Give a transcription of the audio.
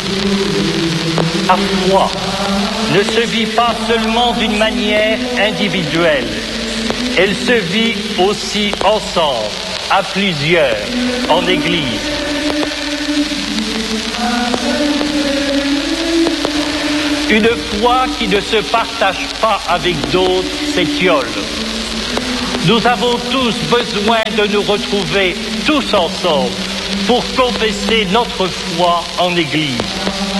La foi ne se vit pas seulement d'une manière individuelle, elle se vit aussi ensemble, à plusieurs, en Église. Une foi qui ne se partage pas avec d'autres s'étiole. Nous avons tous besoin de nous retrouver tous ensemble pour confesser notre foi en Église.